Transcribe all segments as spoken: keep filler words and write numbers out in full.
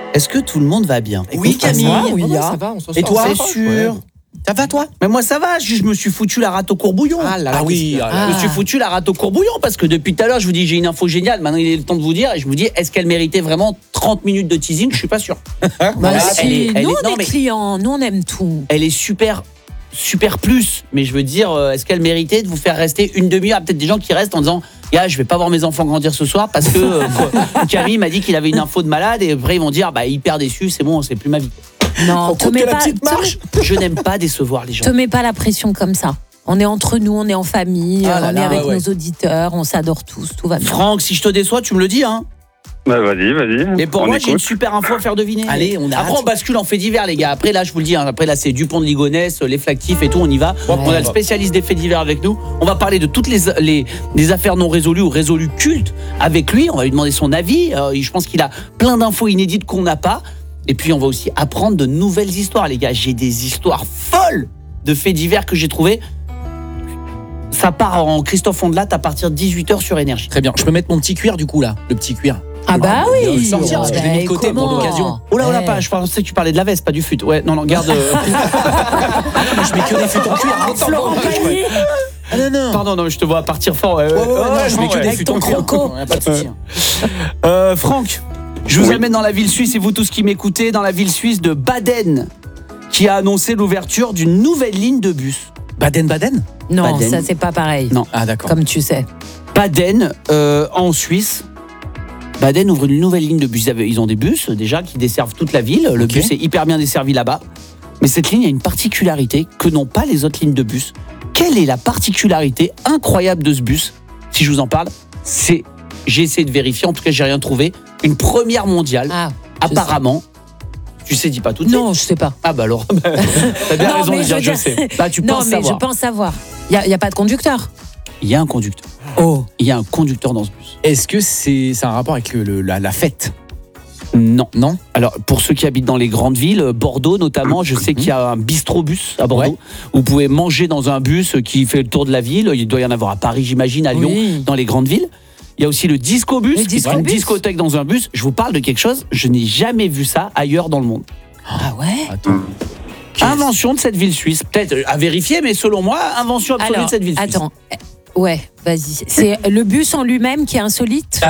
Est-ce que tout le monde va bien? Oui, Camille. Ça va, oui, Ouais, ya. ça va, on s'en Et sort. toi? C'est C'est sûr. sûr. Ça va toi? Mais moi ça va, je, je me suis foutu la rate au courbouillon. Ah là là, Ah oui, qu'est-ce qu'il y a ah Je me suis foutu la rate au courbouillon parce que depuis tout à l'heure je vous dis j'ai une info géniale, maintenant il est le temps de vous dire et je vous dis est-ce qu'elle méritait vraiment trente minutes de teasing? Je suis pas sûr. Bah Elle si, est- elle nous est- on non, est mais- clients, nous on aime tout. Elle est super super plus, mais je veux dire euh, est-ce qu'elle méritait de vous faire rester une demi-heure? Il y a peut-être des gens qui restent en disant gars je vais pas voir mes enfants grandir ce soir parce que euh, Camille m'a dit qu'il avait une info de malade et après ils vont dire bah hyper déçu, c'est bon, c'est plus ma vie. Non, te compte mets que la pas, petite te- marche. Je n'aime pas décevoir les gens. te mets pas la pression comme ça. On est entre nous, on est en famille, Ah là on là, est avec ouais, ouais. nos auditeurs, on s'adore tous, tout va bien. Franck, si je te déçois, tu me le dis hein. Bah vas-y, vas-y. Et pour on moi, j'ai une écoute. super info à faire deviner. Allez, on a Après, hâte. on bascule en faits divers, les gars. Après, là, je vous le dis, hein, après, là, c'est Dupont de Ligonnès, les flactifs et tout, on y va. Ouais. On a le spécialiste des faits divers avec nous. On va parler de toutes les, les, les affaires non résolues ou résolues cultes avec lui. On va lui demander son avis. Euh, je pense qu'il a plein d'infos inédites qu'on n'a pas. Et puis, on va aussi apprendre de nouvelles histoires, les gars. J'ai des histoires folles de faits divers que j'ai trouvées. Ça part en Christophe Ondelat à partir de dix-huit heures sur Énergie. Très bien. Je peux mettre mon petit cuir du coup là, le petit cuir. Ah bah On va oui. le sortir, parce que je l'ai mis de Bah, côté pour comment l'occasion. Oh là, oh là, Ouais. pas, je pensais que tu parlais de la veste, pas du fut. Ouais, non, non, garde. euh, Moi, je mets que des fûts en cuir. hein. Florent Pagny. Ah non non. Pardon, non, je te vois partir fort. Ouais, Ouais, ouais, ouais, non, je mets que ouais. des Avec fûts ton en cuir. croco. Ouais, pas de souci. Euh, Franck, je vous Oui. amène dans la ville suisse et vous tous qui m'écoutez, dans la ville suisse de Baden, qui a annoncé l'ouverture d'une nouvelle ligne de bus. Baden-Baden. Non, Baden. ça c'est pas pareil. Non. Ah d'accord. Comme tu sais. Baden, euh, en Suisse. Baden ouvre une nouvelle ligne de bus. Ils avaient- Ils ont des bus déjà qui desservent toute la ville. Le Ok. bus est hyper bien desservi là-bas. Mais cette ligne a une particularité que n'ont pas les autres lignes de bus. Quelle est la particularité incroyable de ce bus? Si je vous en parle, c'est, j'ai essayé de vérifier, en tout cas j'ai rien trouvé, une première mondiale. Ah. je Apparemment, tu sais, dis pas tout de sais. suite. Non, je sais pas. Ah bah alors, t'as bien Non, raison mais de je dire veux je dire- sais. Bah tu non, penses mais savoir. je pense savoir. Il y a, y a pas de conducteur. Il y a un conducteur. Oh. Il y a un conducteur dans ce bus. Est-ce que c'est c'est un rapport avec le, le- la, la fête? Non. Non. Alors, pour ceux qui habitent dans les grandes villes, Bordeaux notamment, je sais qu'il y a un bistrobus à Bordeaux. Ouais. Où vous pouvez manger dans un bus qui fait le tour de la ville. Il doit y en avoir à Paris, j'imagine, à Lyon, Oui. dans les grandes villes. Il y a aussi le discobus, Le qui est une discobus. discothèque dans un bus. Je vous parle de quelque chose, je n'ai jamais vu ça ailleurs dans le monde. Ah ouais. Attends. Invention de cette ville suisse. Peut-être à vérifier, mais selon moi, invention absolue Alors, de cette ville suisse. attends. Euh, Ouais, vas-y. C'est le bus en lui-même qui est insolite.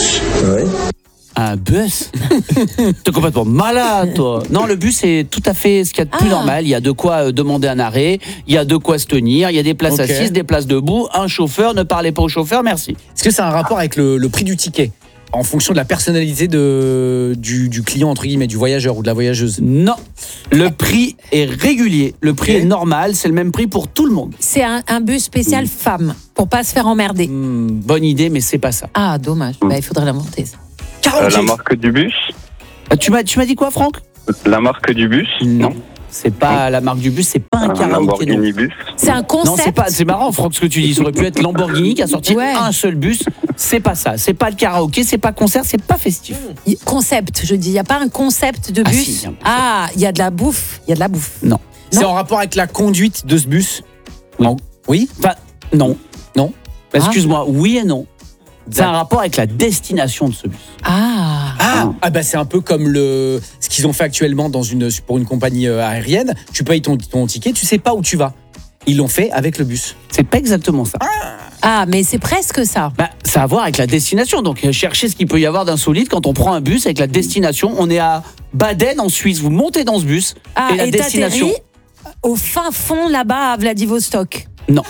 Un bus? T'es complètement malade, toi. Non, le bus, c'est tout à fait ce qu'il y a de plus Ah. normal. Il y a de quoi euh, demander un arrêt, il y a de quoi se tenir, il y a des places Ok. assises, des places debout, un chauffeur, ne parlez pas au chauffeur, merci. Est-ce que c'est un rapport avec le, le prix du ticket en fonction de la personnalité de, du, du client, entre guillemets, du voyageur ou de la voyageuse? Non, le prix est régulier, le prix Ok. est normal, c'est le même prix pour tout le monde. C'est un, un bus spécial femme pour pas se faire emmerder. Hmm, bonne idée, mais c'est pas ça. Ah, dommage. Bah, il faudrait l'inventer ça. Euh, Karaoké. la marque du bus Ah, Tu m'as, tu m'as dit quoi, Franck? La marque du bus Non, c'est pas la marque du bus, c'est pas un Un karaoké. non. Lamborghini bus. C'est un Non, concept. c'est pas, c'est marrant, Franck, ce que tu dis. Ça aurait pu être Lamborghini qui a sorti Ouais. un seul bus. C'est pas ça. C'est pas le karaoké, c'est pas concert, c'est pas festif. Y- Concept, je dis. Il n'y a pas un concept de Ah, bus. si, y a un concept. Ah, il y a de la bouffe. Il y a de la bouffe. Non. C'est Non. en rapport avec la conduite de ce bus? Oui. Non. Oui. Enfin, non. Non. Excuse-moi, oui et non. C'est un rapport avec la destination de ce bus. Ah. Ah, ah bah c'est un peu comme le ce qu'ils ont fait actuellement dans une pour une compagnie euh, aérienne. Tu payes ton, ton ticket, tu sais pas où tu vas. Ils l'ont fait avec le bus. C'est pas exactement ça. Ah, mais c'est presque ça. Bah, ça a à voir avec la destination. Donc, euh, cherchez ce qu'il peut y avoir d'insolite quand on prend un bus avec la destination. On est à Baden, en Suisse. Vous montez dans ce bus. Ah, et la et destination. t'atterris au fin fond là-bas à Vladivostok. Non.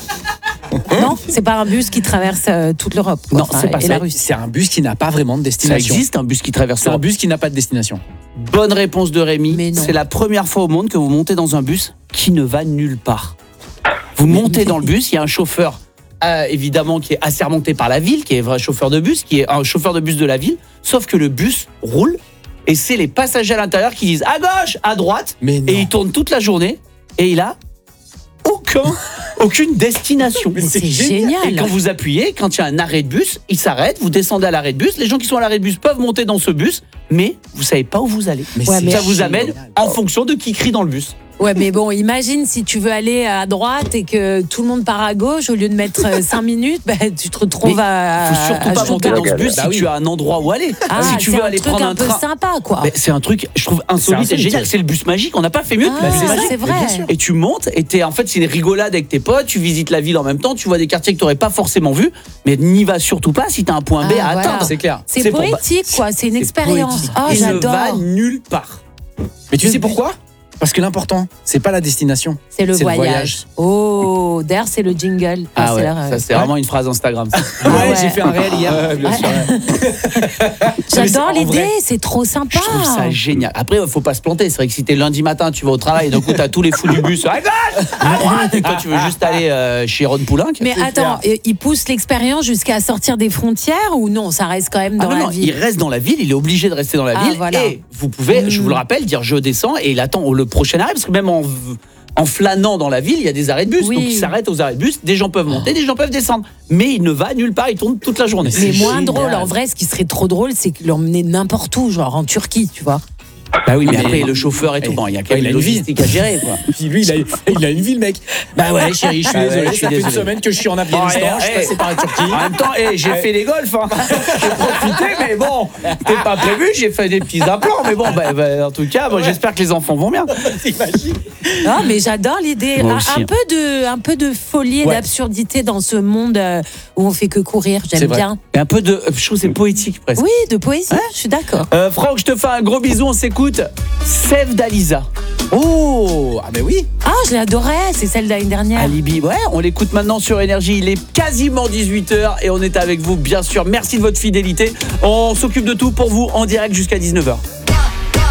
Non, c'est pas un bus qui traverse euh, toute l'Europe. quoi. Non, Enfin, c'est pas et ça. la Russie. C'est un bus qui n'a pas vraiment de Ça destination. existe, un bus qui traverse C'est un l'Europe. bus qui n'a pas de destination. Bonne réponse de Rémi. Mais non. C'est la première fois au monde que vous montez dans un bus qui ne va nulle part. Vous montez dans le bus, il y a un chauffeur, euh, évidemment, qui est assermenté par la ville, qui est vrai chauffeur de bus, qui est un chauffeur de bus de la ville, sauf que le bus roule et c'est les passagers à l'intérieur qui disent à gauche, à droite, Mais non. et il tourne toute la journée et il a aucun, aucune destination. Mais c'est génial. Et quand vous appuyez, quand il y a un arrêt de bus, il s'arrête, vous descendez à l'arrêt de bus. Les gens qui sont à l'arrêt de bus peuvent monter dans ce bus, mais vous savez pas où vous allez. Mais Ouais, c'est mais- Ça vous génial. amène en fonction de qui crie dans le bus. Ouais, mais bon, imagine si tu veux aller à droite et que tout le monde part à gauche, au lieu de mettre cinq minutes, bah, tu te retrouves Mais à. faut surtout à pas monter Stuttgart. dans ce bus Bah si oui. tu as un endroit où aller. Ah, si tu c'est veux un aller truc prendre un un peu train. sympa, quoi. Mais c'est un truc, je trouve insolite C'est et insolite. génial. C'est le bus magique. On n'a pas fait mieux. que Ah, le bus ça, magique. c'est vrai. bien sûr. Et tu montes, et t'es, en fait, c'est une rigolade avec tes potes. Tu visites la ville en même temps. Tu vois des quartiers que tu n'aurais pas forcément vus. Mais n'y va surtout pas si tu as un point B Ah, à voilà. atteindre. C'est clair. C'est c'est pour- poétique, quoi. C'est une C'est expérience. poétique. Oh, Il ne j'adore. va nulle part. Mais tu sais pourquoi? Parce que l'important, c'est pas la destination. C'est le C'est le voyage. voyage. Oh, d'ailleurs, c'est le jingle. Ah c'est ouais, leur, euh, ça c'est Ouais. vraiment une phrase Instagram. ça. Ah ouais, ouais. j'ai fait un réel hier. Ouais, bien sûr. J'adore Mais c'est en l'idée, vrai. c'est trop sympa. Je trouve ça génial. Après, il faut pas se planter. C'est vrai que si t'es lundi matin, tu vas au travail, et d'un coup, t'as tous les fous du bus à gauche, à droite, et que toi, tu veux juste aller euh, chez Ron Poulenc. Mais attends, euh, il pousse l'expérience jusqu'à sortir des frontières ou non? Ça reste quand même Ah dans non, la non, ville. il reste dans la ville, il est obligé de rester dans la Ah, ville. voilà. Et vous pouvez, je vous le Mm. rappelle, dire je descends et il attend le prochain arrêt, parce que même en, en flânant dans la ville, il y a des arrêts de bus. Oui. Donc il s'arrête aux arrêts de bus, des gens peuvent monter, des gens peuvent descendre. Mais il ne va nulle part, il tourne toute la journée. Mais C'est moins génial. drôle, en vrai, ce qui serait trop drôle, c'est que l'emmener n'importe où, genre en Turquie, tu vois. Bah oui, mais, Mais- après, le chauffeur et tout, Eh, bon, il y a quand il même a une une vie. logistique à gérer. Quoi. Puis lui, il a, il a une vie, le mec. Bah ouais, chérie, je suis Ah ouais, désolé. je suis ça fait désolé. une semaine que je suis en Afghanistan. Oh, je suis eh, passé par la Turquie. En même temps, eh, j'ai fait les golfs. Hein. J'ai profité, mais bon, c'était pas prévu. J'ai fait des petits implants, mais bon, bah, bah, en tout cas, bon, j'espère que les enfants vont bien. T'imagines? Ah, mais j'adore l'idée. Moi Un, aussi. un peu de, un peu de folie et Ouais. d'absurdité dans ce monde euh, où on fait que courir. C'est J'aime vrai. bien. Et un peu de, je trouve que c'est poétique presque. Oui, de poésie. Je suis d'accord. Euh, Franck, je te fais un gros bisou. On s'écoute. Sève d'Alisa. Oh, ah mais oui. Ah, je l'adorais. C'est celle d'année dernière. Alibi, ouais, on l'écoute maintenant sur Énergie. Il est quasiment dix-huit heures et on est avec vous, bien sûr. Merci de votre fidélité. On s'occupe de tout pour vous en direct jusqu'à dix-neuf heures.